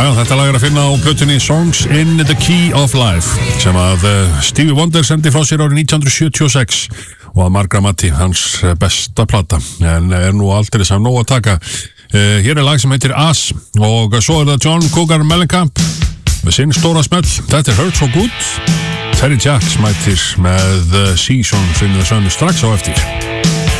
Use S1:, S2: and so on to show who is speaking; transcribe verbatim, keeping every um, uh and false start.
S1: Já, já, þetta lag er að finna á plötunni Songs in the Key of Life sem að uh, Stevie Wonder sendi frá sér árið nítján hundruð sjötíu og sex og að margra mati hans besta plata en er nú aldrei sem nóg að taka. Uh, hér er lag sem heitir As og svo er það John Cougar Mellencamp með sinn stóra smell. Þetta er Hurt So Good. Terry Jacks mætir með uh, Seasons in the Sun strax á eftir.